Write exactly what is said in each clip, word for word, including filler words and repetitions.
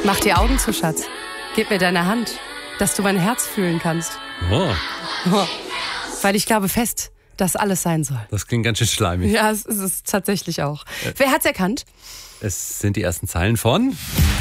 Mach die Augen zu, Schatz. Gib mir deine Hand, dass du mein Herz fühlen kannst. Oh. Oh. Weil ich glaube fest, dass alles sein soll. Das klingt ganz schön schleimig. Ja, es ist es tatsächlich auch. Äh, Wer hat's erkannt? Es sind die ersten Zeilen von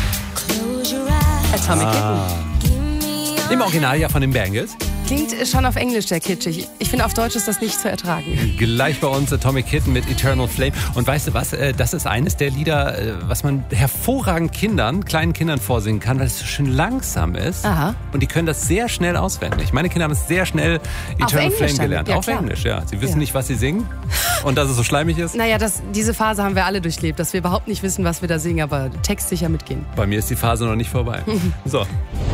Atomic ah. Kitten. Im Original ja von den Bangles. Klingt schon auf Englisch sehr kitschig. Ich finde, auf Deutsch ist das nicht zu ertragen. Gleich bei uns Atomic Kitten mit Eternal Flame. Und weißt du was? Das ist eines der Lieder, was man hervorragend Kindern, kleinen Kindern vorsingen kann, weil es so schön langsam ist. Aha. Und die können das sehr schnell auswendig. Meine Kinder haben es sehr schnell Eternal Flame gelernt. Ja, auf klar. Englisch, ja. Sie wissen ja. nicht, was sie singen und dass es so schleimig ist. Naja, das, diese Phase haben wir alle durchlebt, dass wir überhaupt nicht wissen, was wir da singen, aber textsicher mitgehen. Bei mir ist die Phase noch nicht vorbei. So.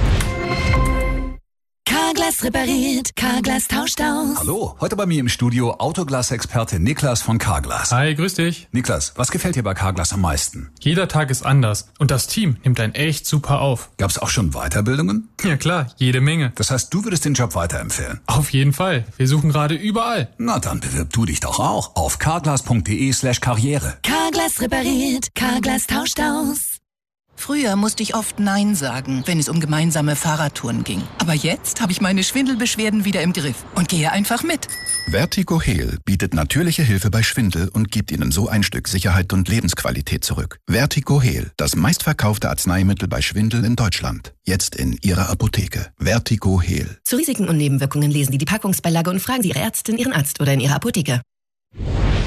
Carglass repariert, Carglass tauscht aus. Hallo, heute bei mir im Studio Autoglas-Experte Niklas von Carglass. Hi, grüß dich. Niklas, was gefällt dir bei Carglass am meisten? Jeder Tag ist anders und das Team nimmt einen echt super auf. Gab's auch schon Weiterbildungen? Ja klar, jede Menge. Das heißt, du würdest den Job weiterempfehlen? Auf jeden Fall. Wir suchen gerade überall. Na, dann bewirb du dich doch auch auf carglass.de slash karriere. Carglass repariert, Carglass tauscht aus. Früher musste ich oft Nein sagen, wenn es um gemeinsame Fahrradtouren ging. Aber jetzt habe ich meine Schwindelbeschwerden wieder im Griff und gehe einfach mit. Vertigo Heal bietet natürliche Hilfe bei Schwindel und gibt Ihnen so ein Stück Sicherheit und Lebensqualität zurück. Vertigo Heal, das meistverkaufte Arzneimittel bei Schwindel in Deutschland. Jetzt in Ihrer Apotheke. Vertigo Heal. Zu Risiken und Nebenwirkungen lesen Sie die Packungsbeilage und fragen Sie Ihre Ärztin, Ihren Arzt oder in Ihrer Apotheke.